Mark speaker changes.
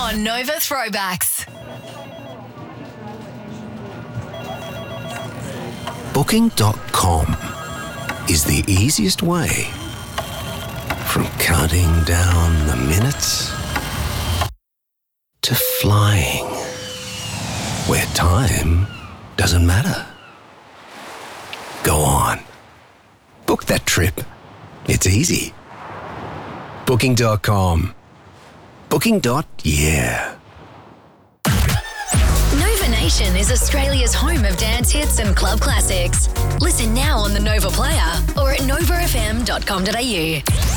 Speaker 1: on Nova Throwbacks.
Speaker 2: Booking.com is the easiest way from counting down the minutes to flying where time doesn't matter. Go on. Book that trip. It's easy. Booking.com. Booking.yeah.
Speaker 1: Nova Nation is Australia's home of dance hits and club classics. Listen now on the Nova Player or at novafm.com.au.